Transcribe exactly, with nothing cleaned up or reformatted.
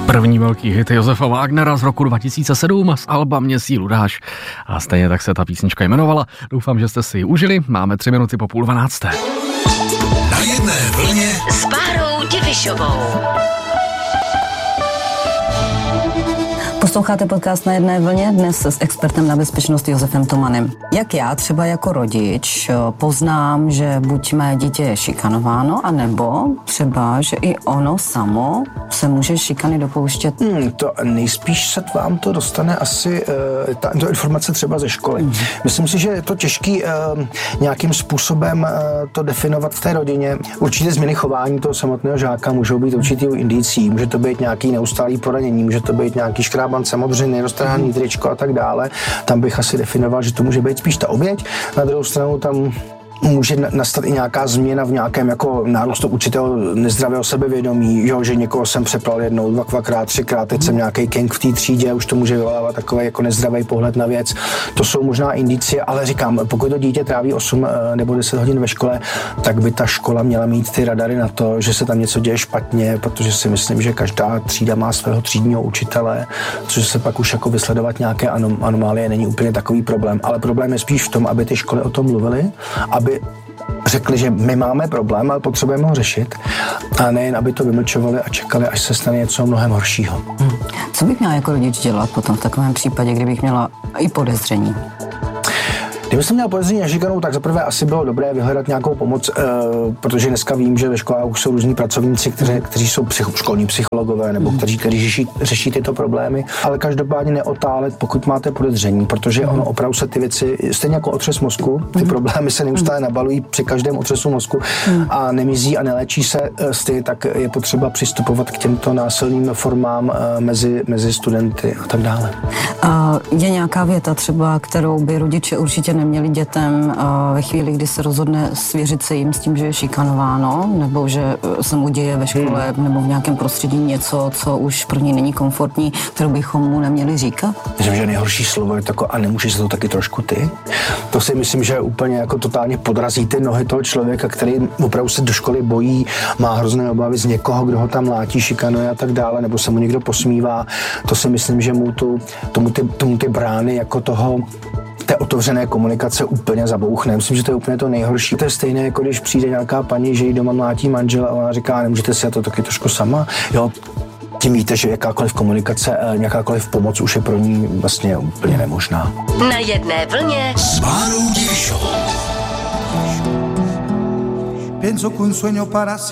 První velký hit Josefa Wagnera z roku dva tisíce sedm z alba Mě sílu dáš. A stejně tak se ta písnička jmenovala. Doufám, že jste si ji užili. Máme tři minuty po půl dvanácté. Na jedné vlně s Bárou Divišovou. Posloucháte podcast Na jedné vlně dnes s expertem na bezpečnost Josefem Tomanem. Jak já třeba jako rodič poznám, že buď mé dítě je šikanováno, anebo třeba, že i ono samo se může šikany dopouštět? Hmm, to nejspíš se vám to dostane asi uh, ta to informace třeba ze školy. Hmm. Myslím si, že je to těžký uh, nějakým způsobem uh, to definovat v té rodině. Určitě změny chování toho samotného žáka můžou být určitý indicí. Může to být nějaký neustálý poranění, může to být nějaký škrában samozřejmě roztrhaný tričko a tak dále. Tam bych asi definoval, že to může být spíš ta oběť. Na druhou stranu tam může nastat i nějaká změna v nějakém jako nárůstu určitého nezdravého sebevědomí, jo, že někoho jsem přepral jednou, dva, dvakrát, třikrát, teď jsem nějaký gang v té třídě, už to může vyvolávat takový jako nezdravý pohled na věc. To jsou možná indicie, ale říkám, pokud to dítě tráví osm nebo deset hodin ve škole, tak by ta škola měla mít ty radary na to, že se tam něco děje špatně, protože si myslím, že každá třída má svého třídního učitele, což se pak už jako vysledovat nějaké anom- anomálie není úplně takový problém, ale problém je spíš v tom, aby ty školy o tom mluvily, aby řekli, že my máme problém, ale potřebujeme ho řešit a nejen, aby to vymlčovali a čekali, až se stane něco mnohem horšího. Hmm. Co bych měla jako rodič dělat potom v takovém případě, kdybych měla i podezření? Kdyby jsem měl podezření na šikanu, tak zaprvé asi bylo dobré vyhledat nějakou pomoc, e, protože dneska vím, že ve školách už jsou různí pracovníci, kteří, kteří jsou psych, školní psychologové nebo kteří, kteří řeší, řeší tyto problémy, ale každopádně neotálet, pokud máte podezření, protože ono opravdu se ty věci, stejně jako otřes mozku, ty problémy se neustále nabalují při každém otřesu mozku a nemizí a neléčí se, stejně tak je potřeba přistupovat k těmto násilným formám mezi, mezi studenty a tak dále. A je nějaká věta třeba, kterou by rodiče určitě neměli dětem ve chvíli, kdy se rozhodne svěřit se jim s tím, že je šikanováno, nebo že se mu děje ve škole hmm. nebo v nějakém prostředí něco, co už pro něj není komfortní, kterou bychom mu neměli říkat? Myslím, že nejhorší slovo je tako, a nemůžeš se to taky trošku ty? To si myslím, že úplně jako totálně podrazí ty nohy toho člověka, který opravdu se do školy bojí, má hrozné obavy z někoho, kdo ho tam mlátí, šikanuje a tak dále, nebo se mu někdo posmívá. To si myslím, že mu tu, tomu, ty, tomu ty brány jako toho té otevřené komunikace úplně zabouchne. Myslím, že to je úplně to nejhorší. To je stejné, jako když přijde nějaká paní, že jí doma mlátí manžel a ona říká, nemůžete si to taky trošku sama. Jo, tím víte, že jakákoliv komunikace, jakákoliv pomoc už je pro ní vlastně úplně nemožná. Na jedné vlně s Bárou Divišovou. Pienso que un sueño para